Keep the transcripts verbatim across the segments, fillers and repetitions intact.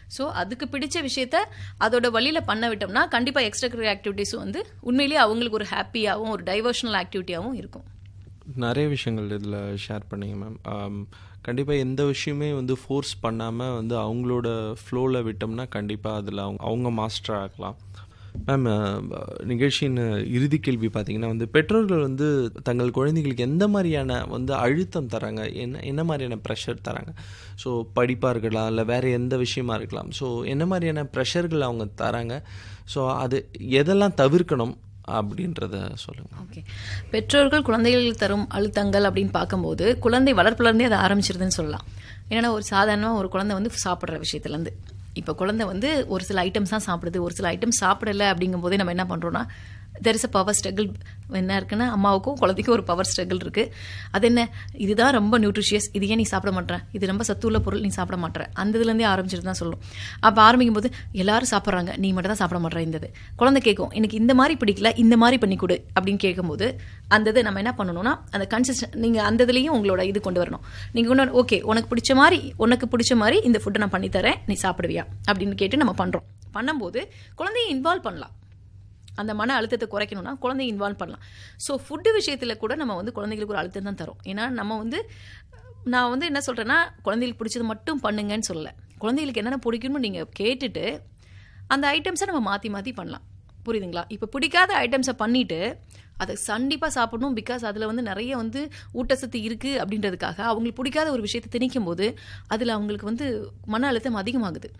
So அதுக்கு பிடிச்ச விஷயத்த அதோட வழியில் பண்ண விட்டோம்னா கண்டிப்பாக எக்ஸ்ட்ரா கரிக்குலர் ஆக்டிவிட்டீஸும் வந்து உண்மையிலேயே அவங்களுக்கு ஒரு ஹாப்பியாகவும் ஒரு டைவர்ஷனல் ஆக்டிவிட்டியாகவும் இருக்கும். நிறைய விஷயங்கள் இதில் ஷேர் பண்ணிங்க மேம். கண்டிப்பாக எந்த விஷயமே வந்து ஃபோர்ஸ் பண்ணாமல் வந்து அவங்களோட ஃப்ளோவில் விட்டோம்னா கண்டிப்பாக அதில் அவங்க அவங்க மாஸ்டர் ஆகலாம். மேம், நிகழ்ச்சியின் இறுதி கேள்வி பார்த்தீங்கன்னா வந்து பெற்றோர்கள் வந்து தங்கள் குழந்தைகளுக்கு எந்த மாதிரியான வந்து அழுத்தம் தராங்க, என்ன என்ன மாதிரியான ப்ரெஷர் தராங்க? ஸோ படிப்பாக இருக்கலாம், இல்லை வேறு எந்த விஷயமா இருக்கலாம். ஸோ என்ன மாதிரியான ப்ரெஷர்கள் அவங்க தராங்க? ஸோ அது எதெல்லாம் தவிர்க்கணும் அப்படின்றத சொல்லுங்க. ஓகே, பெற்றோர்கள் குழந்தைகள் தரும் அழுத்தங்கள் அப்படின்னு பார்க்கும்போது குழந்தை வளர்ப்புலேருந்தே அதை ஆரம்பிச்சிருதுன்னு சொல்லலாம். ஏன்னா ஒரு சாதாரணமாக ஒரு குழந்தை வந்து சாப்பிட்ற விஷயத்துலேருந்து, இப்போ குழந்தை வந்து ஒரு சில ஐட்டம்ஸ் தான் சாப்பிடுது, ஒரு சில ஐட்டம் சாப்பிடலை அப்படிங்கும் போதே நம்ம என்ன பண்ணுறோன்னா there is a power struggle. என்ன இருக்குன்னா அம்மாவுக்கும் குழந்தைக்கும் ஒரு பவர் ஸ்ட்ரகிள் இருக்குது. அது என்ன, இதுதான் ரொம்ப நியூட்ரிஷியஸ், இது ஏன் நீ சாப்பிட மாட்டேன், இது ரொம்ப சத்துள்ள பொருள், நீ சாப்பிட மாட்டேற, அந்த இதுலேருந்தே ஆரம்பிச்சிட்டு தான் சொல்லணும். அப்போ ஆரம்பிக்கும் போது எல்லாரும் சாப்பிட்றாங்க, நீ மட்டும் தான் சாப்பிட மாட்டேற. இந்த குழந்தை கேட்கும், எனக்கு இந்த மாதிரி பிடிக்கல, இந்த மாதிரி பண்ணி கொடு அப்படின்னு கேட்கும்போது அந்த இது நம்ம என்ன பண்ணணும்னா அந்த கன்சிஸ்டன்ட் நீங்கள் அந்த இதுலேயும் உங்களோட இது கொண்டு வரணும். நீங்கள் ஒன்று ஓகே உனக்கு பிடிச்ச மாதிரி உனக்கு பிடிச்ச மாதிரி இந்த ஃபுட்டை நான் பண்ணித்தரேன், நீ சாப்பிடுவியா அப்படின்னு கேட்டு நம்ம பண்ணுறோம். பண்ணும்போது குழந்தையை இன்வால்வ் பண்ணலாம். அந்த மன அழுத்தத்தை குறைக்கணும்னா குழந்தைய இன்வால்வ் பண்ணலாம். ஸோ ஃபுட்டு விஷயத்தில் கூட நம்ம வந்து குழந்தைங்களுக்கு ஒரு அழுத்தம் தான் தரும். ஏன்னா நம்ம வந்து நான் வந்து என்ன சொல்கிறேன்னா குழந்தைகளுக்கு பிடிச்சது மட்டும் பண்ணுங்கன்னு சொல்லலை. குழந்தைகளுக்கு என்னென்ன பிடிக்கும்னு நீங்கள் கேட்டுட்டு அந்த ஐட்டம்ஸை நம்ம மாற்றி மாற்றி பண்ணலாம். புரியுதுங்களா? இப்போ பிடிக்காத ஐட்டம்ஸை பண்ணிவிட்டு அதை கண்டிப்பாக சாப்பிடணும், பிகாஸ் அதில் வந்து நிறைய வந்து ஊட்டச்சத்து இருக்குது அப்படின்றதுக்காக அவங்களுக்கு பிடிக்காத ஒரு விஷயத்தை திணிக்கும் போது அதில் அவங்களுக்கு வந்து மன அழுத்தம் அதிகமாகுது.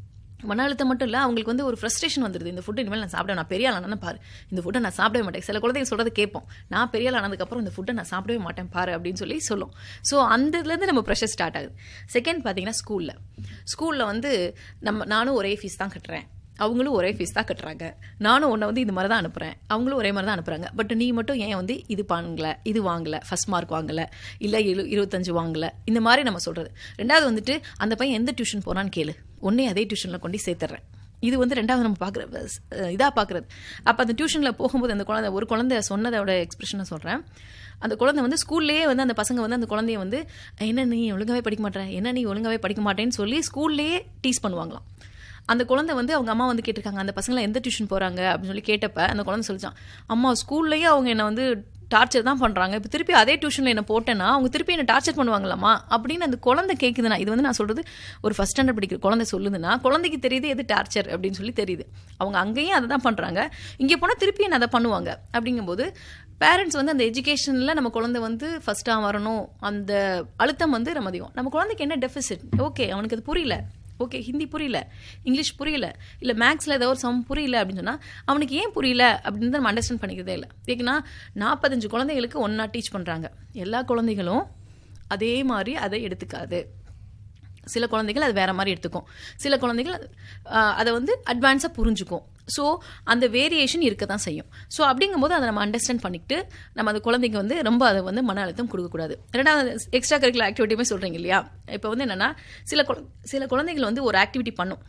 மன அழுத்தம் மட்டும் இல்லை, அவங்களுக்கு வந்து ஒரு ஃப்ரஸ்ட்ரேஷன் வந்துடுது. இந்த ஃபுட்டு இனிமேல் நான் சாப்பிட, நான் பெரிய ஆளானு பாரு, இந்த ஃபுட்டை நான் சாப்பிடவே மாட்டேன். சில குழந்தைங்க சொல்கிறத கேட்போம், நான் பெரிய ஆளானதுக்கப்புறம் இந்த ஃபுட்டை நான் சாப்பிடவே மாட்டேன் பாரு அப்படின்னு சொல்லி சொல்லும். ஸோ அந்த இதுலேருந்து நம்ம ப்ரெஷர் ஸ்டார்ட் ஆகுது. செகண்ட் பார்த்தீங்கன்னா ஸ்கூலில் ஸ்கூலில் வந்து நம்ம நானும் ஒரே ஃபீஸ் தான் கட்டுறேன், அவங்களும் ஒரே ஃபீஸ் தான் கட்டுறாங்க, நானும் உன்னை வந்து இந்த மாதிரி தான் அனுப்புகிறேன், அவங்களும் ஒரே மாதிரி தான் அனுப்புகிறாங்க. பட் நீ மட்டும் ஏன் வந்து இது பண்ணலை, இது வாங்கலை, ஃபஸ்ட் மார்க் வாங்கலை, இல்லை இரு இருபத்தஞ்சு வாங்கலை, இந்த மாதிரி நம்ம சொல்கிறது. ரெண்டாவது வந்துட்டு அந்த பையன் எந்த டியூஷன் போகிறான்னு கேளு, ஒன்றே அதே டியூஷனில் கொண்டு சேர்த்துறேன். இது வந்து ரெண்டாவது நம்ம பார்க்குற இதாக பார்க்குறது. அப்போ அந்த டியூஷனில் போகும்போது அந்த குழந்தை ஒரு குழந்தை சொன்னதோட எக்ஸ்பிரஷனை சொல்கிறேன். அந்த குழந்தை வந்து ஸ்கூல்லேயே வந்து அந்த பசங்க வந்து அந்த குழந்தைய வந்து என்ன நீ ஒழுங்காகவே படிக்க மாட்டேன், என்ன நீ ஒழுங்காகவே படிக்க மாட்டேன்னு சொல்லி ஸ்கூல்லேயே டீஸ் பண்ணுவாங்களாம். அந்த குழந்தை வந்து அவங்க அம்மா வந்து கேட்டிருக்காங்க அந்த பசங்களை எந்த டியூஷன் போகிறாங்க அப்படின்னு சொல்லி கேட்டப்ப அந்த குழந்தை சொல்லிச்சான், அம்மா ஸ்கூல்லேயே அவங்க என்னை வந்து டார்ச்சர் தான் பண்ணுறாங்க, இப்போ திருப்பி அதே டியூஷனில் என்ன போட்டேன்னா அவங்க திருப்பி என்ன டார்ச்சர் பண்ணுவாங்களாமா அப்படின்னு அந்த குழந்தை கேட்குதுன்னா, இது வந்து நான் சொல்கிறது ஒரு ஃபஸ்ட் ஸ்டாண்டர்ட் படிக்கிற குழந்தை சொல்லுதுன்னா குழந்தைக்கு தெரியுது எது டார்ச்சர் அப்படின்னு சொல்லி தெரியுது. அவங்க அங்கேயும் அதை தான் பண்ணுறாங்க, இங்கே போனால் திருப்பி என்ன அதை பண்ணுவாங்க. அப்படிங்கும்போது பேரண்ட்ஸ் வந்து அந்த எஜுகேஷனில் நம்ம குழந்தை வந்து ஃபஸ்ட்டாக வரணும், அந்த அழுத்தம் வந்து நம்ம அதிகம். நம்ம குழந்தைக்கு என்ன டெஃபிசிட், ஓகே அவனுக்கு அது புரியல, ஓகே ஹிந்தி புரியல, இங்கிலீஷ் புரியல, இல்லை மேக்ஸில் ஏதோ ஒரு சம் புரியல அப்படின்னு சொன்னால் அவனுக்கு ஏன் புரியல அப்படின்னு நம்ம அண்டர்ஸ்டாண்ட் பண்ணிக்கிறதே இல்லை. ஏன்னா நாற்பத்தஞ்சு குழந்தைகளுக்கு ஒன்றா டீச் பண்ணுறாங்க, எல்லா குழந்தைகளும் அதே மாதிரி அதை எடுத்துக்காது. சில குழந்தைகள் அது வேறு மாதிரி எடுத்துக்கும், சில குழந்தைகள் அதை வந்து அட்வான்ஸாக புரிஞ்சுக்கும். ஸோ அந்த வேரியேஷன் இருக்க தான் செய்யும். ஸோ அப்படிங்கும்போது அதை நம்ம அண்டர்ஸ்டாண்ட் பண்ணிக்கிட்டு நம்ம அந்த குழந்தைங்க வந்து ரொம்ப அதை வந்து மன அழுத்தம் கொடுக்கக்கூடாது. ரெண்டாவது எக்ஸ்ட்ரா கரிக்குலர் ஆக்டிவிட்டியுமே சொல்கிறீங்க இல்லையா, இப்போ வந்து என்னென்னா சில குழ சில குழந்தைகள் வந்து ஒரு ஆக்டிவிட்டி பண்ணும்,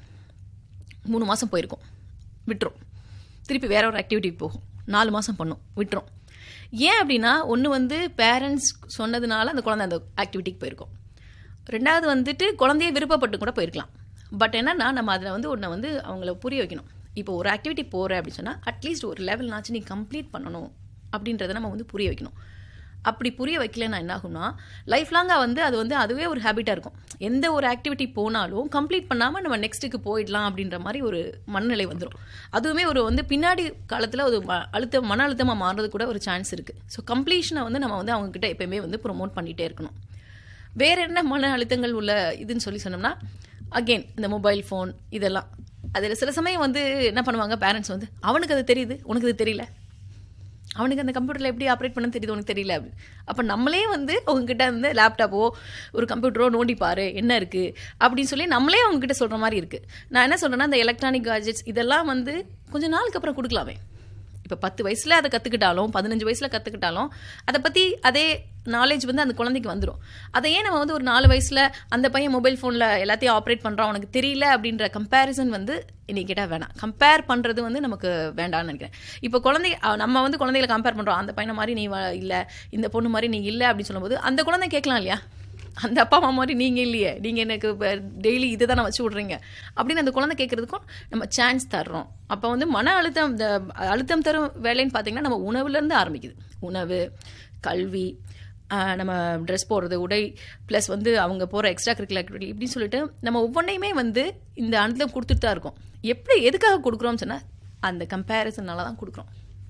மூணு மாதம் போயிருக்கும் விட்டுரும், திருப்பி வேற ஒரு ஆக்டிவிட்டி போகும், நாலு மாதம் பண்ணும் விட்டுரும். ஏன் அப்படின்னா ஒன்று வந்து பேரண்ட்ஸ் சொன்னதுனால அந்த குழந்தை அந்த ஆக்டிவிட்டிக்கு போயிருக்கும், ரெண்டாவது வந்துட்டு குழந்தைய விருப்பப்பட்டு கூட போயிருக்கலாம். பட் என்னன்னா நம்ம அதில் வந்து ஒன்றை வந்து அவங்கள புரிய வைக்கணும். இப்போ ஒரு ஆக்டிவிட்டி போகிற அப்படின்னு சொன்னால் அட்லீஸ்ட் ஒரு லெவல்னாச்சும் நீ கம்ப்ளீட் பண்ணணும் அப்படின்றத நம்ம வந்து புரிய வைக்கணும். அப்படி புரிய வைக்கலன்னா என்ன ஆகும்னா லைஃப் லாங்காக வந்து அது வந்து அதுவே ஒரு ஹேபிட்டாக இருக்கும். எந்த ஒரு ஆக்டிவிட்டி போனாலும் கம்ப்ளீட் பண்ணாமல் நம்ம நெக்ஸ்ட்டுக்கு போயிடலாம் அப்படின்ற மாதிரி ஒரு மனநிலை வந்துடும். அதுவுமே ஒரு வந்து பின்னாடி காலத்தில் ஒரு அழுத்த மன அழுத்தமாக மாறுறது கூட ஒரு சான்ஸ் இருக்குது. ஸோ கம்ப்ளீஷனை வந்து நம்ம வந்து அவங்கக்கிட்ட எப்போயுமே வந்து ப்ரொமோட் பண்ணிகிட்டே இருக்கணும். வேறு என்ன மன அழுத்தங்கள் உள்ள இதுன்னு சொல்லி சொன்னோம்னா அகெயின் இந்த மொபைல் ஃபோன் இதெல்லாம், அதில் சில சமயம் வந்து என்ன பண்ணுவாங்க பேரண்ட்ஸ் வந்து அவனுக்கு அது தெரியுது உனக்கு அது தெரியல, அவனுக்கு அந்த கம்ப்யூட்டரில் எப்படி ஆப்ரேட் பண்ண தெரியுது உனக்கு தெரியல அப்படி. அப்போ நம்மளே வந்து அவங்ககிட்ட வந்து லேப்டாப்போ ஒரு கம்ப்யூட்டரோ நோண்டிப்பாரு என்ன இருக்குது அப்படின்னு சொல்லி நம்மளே அவங்ககிட்ட சொல்கிற மாதிரி இருக்குது. நான் என்ன சொல்கிறேன்னா இந்த எலக்ட்ரானிக் கேஜெட்ஸ் இதெல்லாம் வந்து கொஞ்சம் நாளுக்கு அப்புறம் கொடுக்கலாமே. இப்போ பத்து வயசில் அதை கற்றுக்கிட்டாலும் பதினஞ்சு வயசில் கற்றுக்கிட்டாலும் அதை பற்றி அதே நாலேஜ் வந்து அந்த குழந்தைக்கு வந்துடும். அதை ஏன் நம்ம வந்து ஒரு நாலு வயசில் அந்த பையன் மொபைல் ஃபோனில் எல்லாத்தையும் ஆப்ரேட் பண்ணுறான் உனக்கு தெரியல அப்படின்ற கம்பேரிசன் வந்து இன்னைக்கு கேட்டால் வேணாம். கம்பேர் பண்ணுறது வந்து நமக்கு வேண்டாம்னு நினைக்கிறேன். இப்போ குழந்தை நம்ம வந்து குழந்தைகளை கம்பேர் பண்ணுறோம், அந்த பையனை மாதிரி நீ இல்லை, இந்த பொண்ணு மாதிரி நீ இல்லை அப்படின்னு சொல்லும்போது அந்த குழந்தை கேட்கலாம் இல்லையா, அந்த அப்பா அம்மா மாதிரி நீங்கள் இல்லையே, நீங்கள் எனக்கு டெய்லி இதை தான் வச்சு விட்றீங்க அப்படின்னு அந்த குழந்தை கேட்குறதுக்கும் நம்ம சான்ஸ் தர்றோம். அப்போ வந்து மன அழுத்தம், இந்த அழுத்தம் தரும் வேலைன்னு பார்த்தீங்கன்னா நம்ம உணவுலேருந்து ஆரம்பிக்குது. உணவு, கல்வி, நம்ம ட்ரெஸ் போடுறது, உடை, ப்ளஸ் வந்து அவங்க போகிற எக்ஸ்ட்ரா கரிக்குலர் ஆக்டிவிட்டி இப்படின்னு சொல்லிட்டு நம்ம ஒவ்வொன்றையுமே வந்து இந்த அனுத்தம் கொடுத்துட்டு தான் இருக்கோம். எப்படி எதுக்காக கொடுக்குறோம்னு சொன்னால் அந்த கம்பேரிசனால தான் கொடுக்குறோம்.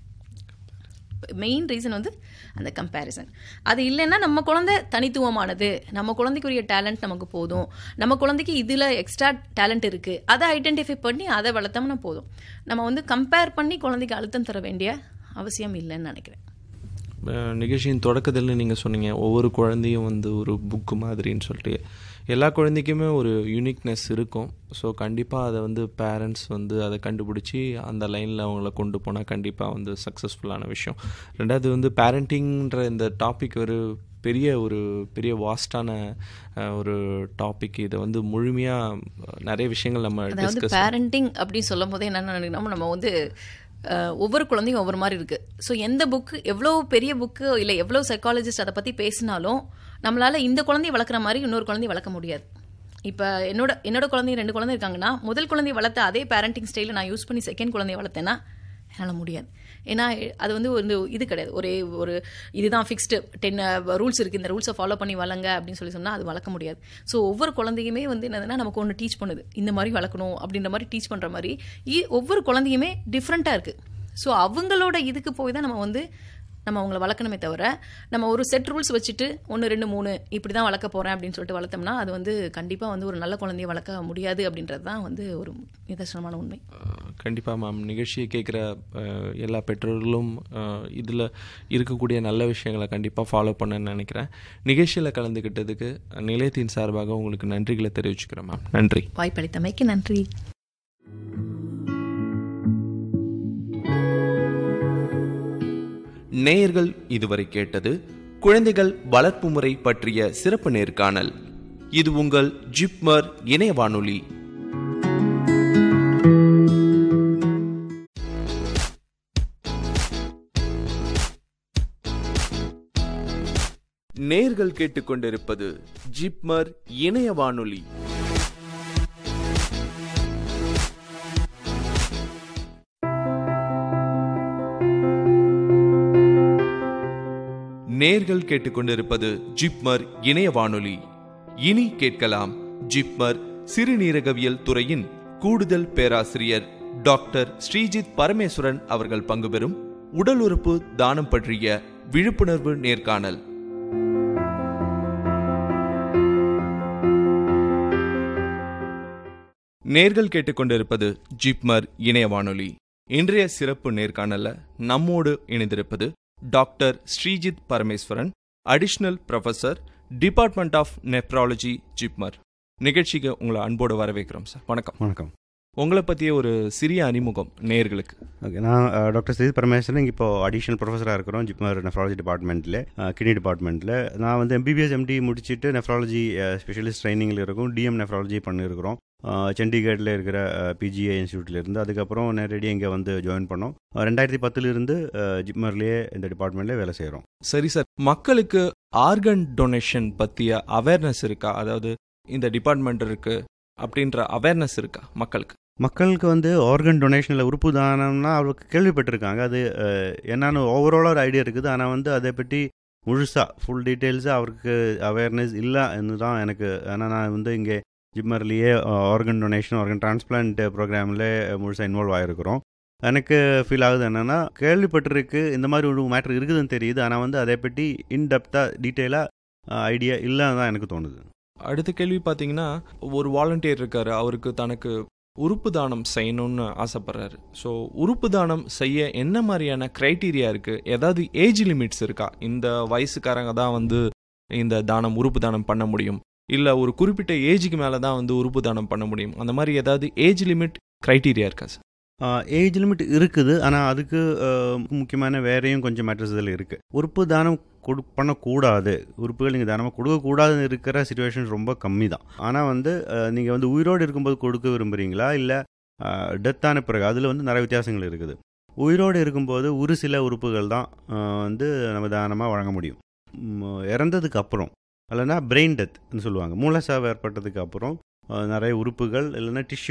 மெயின் ரீசன் வந்து அந்த கம்பேரிசன். அது இல்லைன்னா நம்ம குழந்தை தனித்துவமானது, நம்ம குழந்தைக்குரிய டேலண்ட் நமக்கு போதும், நம்ம குழந்தைக்கு இதில் எக்ஸ்ட்ரா டேலண்ட் இருக்குது, அதை ஐடென்டிஃபை பண்ணி அதை வளர்த்தோம்னா போதும். நம்ம வந்து கம்பேர் பண்ணி குழந்தைக்கு அழுத்தம் தர வேண்டிய அவசியம் இல்லைன்னு நினைக்கிறேன். நிகழ்ச்சியின் தொடக்கத்தில் நீங்கள் சொன்னீங்க ஒவ்வொரு குழந்தையும் வந்து ஒரு புக்கு மாதிரின்னு சொல்லிட்டு. எல்லா குழந்தைக்குமே ஒரு யூனிக்னஸ் இருக்கும். ஸோ கண்டிப்பாக அதை வந்து பேரண்ட்ஸ் வந்து அதை கண்டுபிடிச்சி அந்த லைனில் அவங்கள கொண்டு போனால் கண்டிப்பாக வந்து சக்ஸஸ்ஃபுல்லான விஷயம். ரெண்டாவது வந்து பேரண்டிங்ன்ற இந்த டாபிக் ஒரு பெரிய ஒரு பெரிய வாஸ்டான ஒரு டாபிக். இதை வந்து முழுமையாக நிறைய விஷயங்கள் நம்ம டிஸ்கஸ். பேரண்டிங் அப்படின்னு சொல்லும் போதே என்னென்ன நினைக்கணும், நம்ம வந்து ஒவ்வொரு குழந்தையும் ஒவ்வொரு மாதிரி இருக்குது. ஸோ எந்த புக்கு, எவ்வளோ பெரிய புக்கு இல்லை எவ்வளோ சைக்காலஜிஸ்ட் அதை பற்றி பேசினாலும் நம்மளால் இந்த குழந்தைய வளர்க்குற மாதிரி இன்னொரு குழந்தைய வளர்க்க முடியாது. இப்போ என்னோட என்னோட குழந்தைய ரெண்டு குழந்தை இருக்காங்கன்னா முதல் குழந்தைய வளர்த்த அதே பேரண்டிங் ஸ்டைலை நான் யூஸ் பண்ணி செகண்ட் குழந்தைய வளர்த்தேன்னா என்னால் முடியாது. ஏன்னா அது வந்து ஒரு இது கிடையாது, ஒரே ஒரு இதுதான் ஃபிக்ஸ்டு டென் ரூல்ஸ் இருக்குது, இந்த ரூல்ஸை ஃபாலோ பண்ணி வளங்க அப்படின்னு சொல்லி சொன்னால் அது வளர்க்க முடியாது. ஸோ ஒவ்வொரு குழந்தையுமே வந்து என்னதுன்னா நமக்கு ஒன்று டீச் பண்ணுது, இந்த மாதிரி வளர்க்கணும் அப்படின்ற மாதிரி டீச் பண்ணுற மாதிரி ஒவ்வொரு குழந்தையுமே டிஃப்ரெண்ட்டாக இருக்குது. ஸோ அவங்களோட இதுக்கு போய் தான் நம்ம வந்து நம்ம அவங்கள வளர்க்கணுமே தவிர நம்ம ஒரு செட் ரூல்ஸ் வச்சுட்டு ஒன்று ரெண்டு மூணு இப்படி தான் வளர்க்க போகிறேன் அப்படின்னு சொல்லிட்டு வளர்த்தோம்னா அது வந்து கண்டிப்பாக வந்து ஒரு நல்ல குழந்தைய வளர்க்க முடியாது அப்படின்றது தான் வந்து ஒரு நிதர்சனமான உண்மை. கண்டிப்பாக மேம், நிகழ்ச்சியை கேட்குற எல்லா பெற்றோர்களும் இதில் இருக்கக்கூடிய நல்ல விஷயங்களை கண்டிப்பாக ஃபாலோ பண்ணணும்னு நினைக்கிறேன். நிகழ்ச்சியில் கலந்துக்கிட்டதுக்கு நிலையத்தின் சார்பாக உங்களுக்கு நன்றிகளை தெரிவிச்சுக்கிறேன் மேம். நன்றி. வாய்ப்பளித்தமைக்கு நன்றி. நேயர்கள் இதுவரை கேட்டது குழந்தைகள் வளர்ப்பு முறை பற்றிய சிறப்பு நேர்காணல். இது உங்கள் ஜிப்மர் இணைய வானொலி. நேயர்கள் கேட்டுக்கொண்டிருப்பது ஜிப்மர் இணைய வானொலி. நேர்கள் கேட்டுக்கொண்டிருப்பது ஜிப்மர் இணைய வானொலி. இனி கேட்கலாம் ஜிப்மர் சிறுநீரகவியல் துறையின் கூடுதல் பேராசிரியர் டாக்டர் ஸ்ரீஜித் பரமேஸ்வரன் அவர்கள் பங்கு பெறும் உடல் உறுப்பு தானம் பற்றிய விழிப்புணர்வு நேர்காணல். நேர்கள் கேட்டுக்கொண்டிருப்பது ஜிப்மர் இணைய வானொலி. இன்றைய சிறப்பு நேர்காணல்ல நம்மோடு இணைந்திருப்பது doctor Sreejith Parameswaran, additional professor, department of nephrology, JIPMER. நிகழ்ச்சிக்கு உங்களை அன்போடு வரவேற்கிறோம் சார். வணக்கம். வணக்கம். உங்களை பற்றிய ஒரு சிறிய அறிமுகம் நேயர்களுக்கு. ஓகே, நான் டாக்டர் ஸ்ரீஜித் பரமேஸ்வரன், இங்கே இப்போ அடிஷனல் ப்ரொஃபஸராக இருக்கிறோம் ஜிப்மர் நெஃப்ராலஜி டிபார்ட்மெண்ட்டில், கிட்னி டிபார்ட்மெண்ட்டில். நான் வந்து எம்பிபிஎஸ் எம்டி முடிச்சுட்டு நெஃப்ராலஜி ஸ்பெஷலிஸ்ட் ட்ரைனிங்கில் இருக்கும், டிஎம் நெஃப்ராலஜி பண்ணியிருக்கிறோம் சண்டிகரில் இருக்கிற பிஜிஏ இன்ஸ்டியூட்லேருந்து. அதுக்கப்புறம் நேரடியாக இங்கே வந்து ஜாயின் பண்ணோம். ரெண்டாயிரத்தி பத்துலேருந்து ஜிப்மர்லேயே இந்த டிபார்ட்மெண்ட்லேயே வேலை செய்கிறோம். சரி சார், மக்களுக்கு ஆர்கன் டொனேஷன் பற்றிய அவேர்னஸ் இருக்கா? அதாவது இந்த டிபார்ட்மெண்ட் இருக்குது அப்படின்ற அவேர்னஸ் இருக்கா மக்களுக்கு? மக்களுக்கு வந்து ஆர்கன் டொனேஷனில் உறுப்பு தானம்னா அவருக்கு கேள்விப்பட்டிருக்காங்க, அது என்னன்னு ஓவராலாக ஒரு ஐடியா இருக்குது. ஆனால் வந்து அதை பற்றி முழுசாக ஃபுல் டீட்டெயில்ஸாக அவருக்கு அவேர்னஸ் இல்லைன்னு தான் எனக்கு. ஆனால் நான் வந்து இங்கே ஜிப்மர்லேயே ஆர்கன் டொனேஷன், ஆர்கன் டிரான்ஸ்பிளான்ட் ப்ரோக்ராமில் முழுசாக இன்வால்வ் ஆகிருக்கிறோம். எனக்கு ஃபீல் ஆகுது என்னென்னா, கேள்விப்பட்டிருக்கு இந்த மாதிரி ஒரு மேட்ரு இருக்குதுன்னு தெரியுது, ஆனால் வந்து அதை பற்றி இன்டெப்த்தாக டீட்டெயிலாக ஐடியா இல்லைன்னு தான் எனக்கு தோணுது. அடுத்த கேள்வி பார்த்தீங்கன்னா, ஒரு வாலண்டியர் இருக்கார், அவருக்கு தனக்கு உறுப்பு தானம் செய்யணும்னு ஆசைப்படுறாரு. ஸோ உறுப்பு தானம் செய்ய என்ன மாதிரியான க்ரைட்டீரியா இருக்குது? ஏதாவது ஏஜ் லிமிட்ஸ் இருக்கா? இந்த வயசுக்காரங்க தான் வந்து இந்த தானம் உறுப்பு தானம் பண்ண முடியும், இல்லை ஒரு குறிப்பிட்ட ஏஜுக்கு மேலே தான் வந்து உறுப்பு தானம் பண்ண முடியும், அந்த மாதிரி ஏதாவது ஏஜ் லிமிட் க்ரைட்டீரியா இருக்கா சார்? ஏஜ் லிமிட் இருக்குது, ஆனால் அதுக்கு முக்கியமான வேறையும் கொஞ்சம் மேட்டர்ஸ் இதில் இருக்குது. உறுப்பு தானம் கொடு பண்ணக்கூடாது, உறுப்புகள் நீங்கள் தானமாக கொடுக்கக்கூடாதுன்னு இருக்கிற சிச்சுவேஷன்ஸ் ரொம்ப கம்மி தான். ஆனால் வந்து நீங்கள் வந்து உயிரோடு இருக்கும்போது கொடுக்க விரும்புகிறீங்களா இல்லை டெத்தான பிறகு, அதில் வந்து நிறைய வித்தியாசங்கள் இருக்குது. உயிரோடு இருக்கும்போது ஒரு சில உறுப்புகள் தான் வந்து நம்ம தானமாக வழங்க முடியும். இறந்ததுக்கு அப்புறம் இல்லைன்னா பிரெயின் டெத்னு சொல்லுவாங்க. மூளைசாவு ஏற்பட்டதுக்கு அப்புறம் அஹ், நிறைய உறுப்புகள் இல்லைன்னா டிஷ்யூ